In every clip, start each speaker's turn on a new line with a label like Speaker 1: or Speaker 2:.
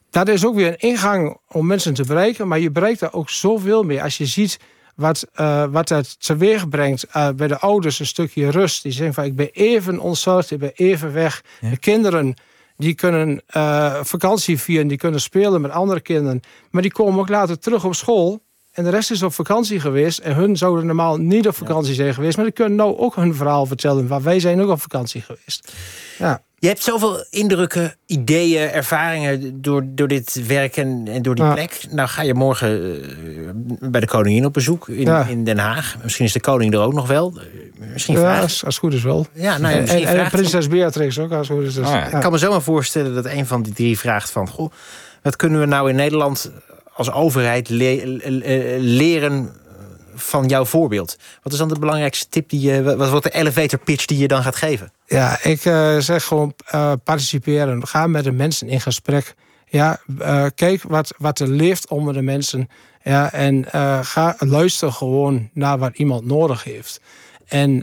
Speaker 1: dat is ook weer een ingang om mensen te bereiken. Maar je bereikt daar ook zoveel meer. Als je ziet wat dat teweeg brengt bij de ouders, een stukje rust. Die zeggen van, ik ben even ontzorgd, ik ben even weg. Ja. De kinderen, die kunnen vakantie vieren, die kunnen spelen met andere kinderen. Maar die komen ook later terug op school. En de rest is op vakantie geweest. En hun zouden normaal niet op vakantie zijn geweest. Maar die kunnen nou ook hun verhaal vertellen. Want wij zijn ook op vakantie geweest. Ja.
Speaker 2: Je hebt zoveel indrukken, ideeën, ervaringen door dit werk en door die plek. Nou ga je morgen bij de koningin op bezoek in Den Haag. Misschien is de koning er ook nog wel. Misschien
Speaker 1: als het goed is wel.
Speaker 2: Ja, nou ja,
Speaker 1: en prinses Beatrix ook, als het goed is. Dus,
Speaker 2: Ik kan me zomaar voorstellen dat een van die drie vraagt van, goh, wat kunnen we nou in Nederland als overheid leren van jouw voorbeeld? Wat is dan de belangrijkste tip wat wordt de elevator pitch die je dan gaat geven?
Speaker 1: Ja, ik zeg gewoon participeren. Ga met de mensen in gesprek. Ja, kijk wat er leeft onder de mensen. Ja, en ga luisteren gewoon naar wat iemand nodig heeft. En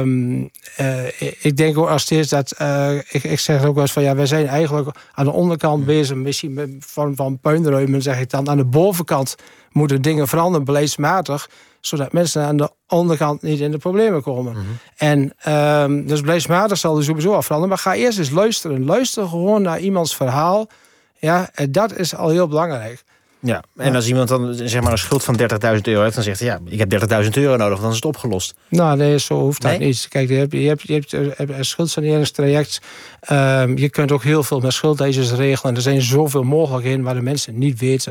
Speaker 1: ik denk ook nog steeds dat... ik zeg ook wel eens van, ja, wij zijn eigenlijk aan de onderkant bezig, misschien met vorm van puinruimen, zeg ik dan. Aan de bovenkant moeten dingen veranderen, beleidsmatig, zodat mensen aan de onderkant niet in de problemen komen. Mm-hmm. En dus beleidsmatig zal er sowieso al veranderen. Maar ga eerst eens luisteren. Luister gewoon naar iemands verhaal. Ja, en dat is al heel belangrijk.
Speaker 2: Ja, en als iemand dan zeg maar een schuld van €30.000 heeft, dan zegt hij, ja, ik heb €30.000 nodig, dan is het opgelost.
Speaker 1: Nou, nee, zo hoeft dat niet. Kijk, je hebt een schuldsaneringstraject. Je kunt ook heel veel met schuldeisers regelen. Er zijn zoveel mogelijkheden waar de mensen niet weten.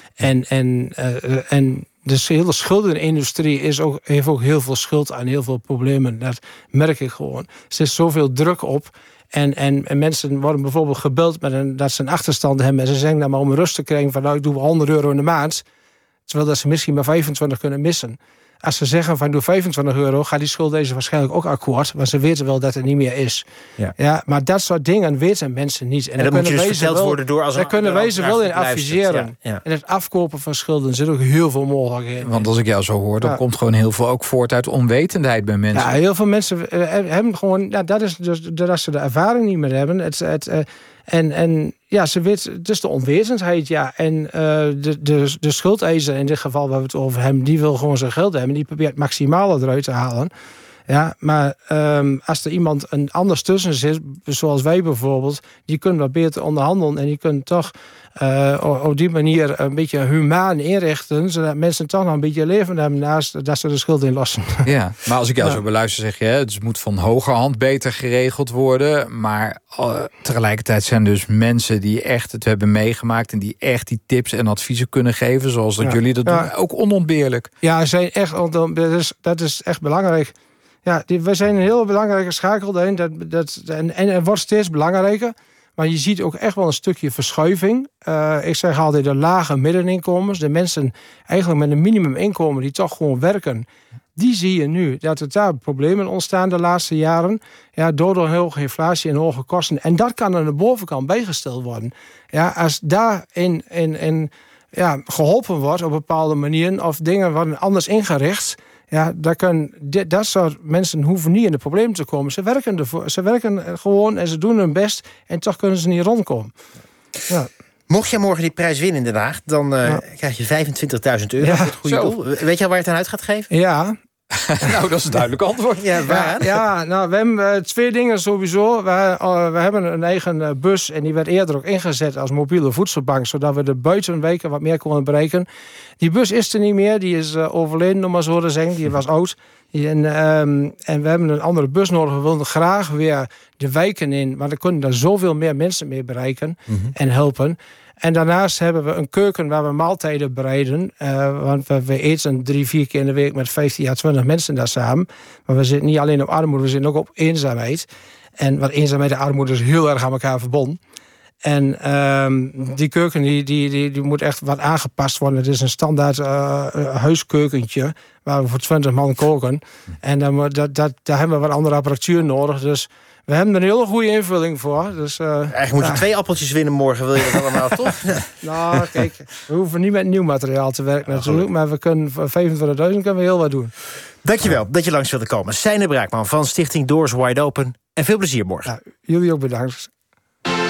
Speaker 1: En de hele schuldenindustrie heeft ook heel veel schuld aan heel veel problemen. Dat merk ik gewoon. Er is zoveel druk op. En mensen worden bijvoorbeeld gebeld met dat ze een achterstand hebben. En ze zeggen dan maar om rust te krijgen van, nou, ik doe €100 in de maand. Terwijl dat ze misschien maar 25 kunnen missen. Als ze zeggen van, doe €25, gaat die schuldeisers waarschijnlijk ook akkoord. Want ze weten wel dat het niet meer is. Ja, maar dat soort dingen weten mensen niet.
Speaker 2: En dan moet je dus verteld worden door als
Speaker 1: daar kunnen wij ze wel in adviseren. Ja. En het afkopen van schulden zit ook heel veel mogelijkheden.
Speaker 3: Want als ik jou zo hoor, dan komt gewoon heel veel ook voort uit onwetendheid bij mensen.
Speaker 1: Ja, heel veel mensen hebben gewoon... Ja, dat is dus dat ze de ervaring niet meer hebben. Ze weet, het is de onwetendheid, ja. En de schuldeiser, in dit geval waar we het over hebben, die wil gewoon zijn geld hebben. Die probeert het maximale eruit te halen. Ja, maar als er iemand een anders tussen zit, zoals wij bijvoorbeeld, die kunnen wat beter onderhandelen en die kunnen toch op die manier een beetje humaan inrichten, zodat mensen toch nog een beetje leven hebben naast dat ze de schuld inlossen.
Speaker 3: Ja, maar als ik jou zo beluister, zeg je, het moet van hogerhand beter geregeld worden, maar tegelijkertijd zijn dus mensen die echt het hebben meegemaakt en die echt die tips en adviezen kunnen geven, zoals dat jullie dat doen, ook onontbeerlijk.
Speaker 1: Ja, zijn echt, dat is echt belangrijk. Ja, we zijn een heel belangrijke schakel daarin. En het wordt steeds belangrijker. Maar je ziet ook echt wel een stukje verschuiving. Ik zeg altijd de lage middeninkomens. De mensen eigenlijk met een minimuminkomen die toch gewoon werken. Die zie je nu. Dat er daar problemen ontstaan de laatste jaren. Ja, door hoge inflatie en hoge kosten. En dat kan aan de bovenkant bijgesteld worden. Ja, als daarin geholpen wordt op bepaalde manieren. Of dingen worden anders ingericht. Ja, dat soort mensen hoeven niet in de problemen te komen. Ze werken gewoon en ze doen hun best. En toch kunnen ze niet rondkomen. Ja.
Speaker 2: Mocht jij morgen die prijs winnen in Den Haag, dan krijg je €25.000 voor het goede doel. Weet je al waar je het aan uit gaat geven?
Speaker 1: Ja.
Speaker 3: Nou, dat is een duidelijk antwoord.
Speaker 1: Nou, we hebben 2 dingen sowieso. We hebben een eigen bus en die werd eerder ook ingezet als mobiele voedselbank, zodat we de buitenwijken wat meer konden bereiken. Die bus is er niet meer, die is overleden, om maar zo te zeggen. Die was oud. En we hebben een andere bus nodig. We wilden graag weer de wijken in, maar dan kunnen er zoveel meer mensen mee bereiken en helpen. En daarnaast hebben we een keuken waar we maaltijden bereiden. Want we eten 3-4 keer in de week met 15 à 20 mensen daar samen. Maar we zitten niet alleen op armoede, we zitten ook op eenzaamheid. Want eenzaamheid en armoede is heel erg aan elkaar verbonden. En die keuken die moet echt wat aangepast worden. Het is een standaard huiskeukentje waar we voor 20 man koken. En daar hebben we wat andere apparatuur nodig. Dus we hebben er een hele goede invulling voor. Dus,
Speaker 2: eigenlijk moet je 2 appeltjes winnen morgen, wil je dat allemaal, toch?
Speaker 1: Nou, kijk, we hoeven niet met nieuw materiaal te werken natuurlijk. Maar we kunnen voor 25.000 kunnen we heel wat doen.
Speaker 2: Dankjewel dat je langs wilde komen. Stijn de Braakman van Stichting Doors Wide Open. En veel plezier morgen.
Speaker 1: Ja, jullie ook bedankt.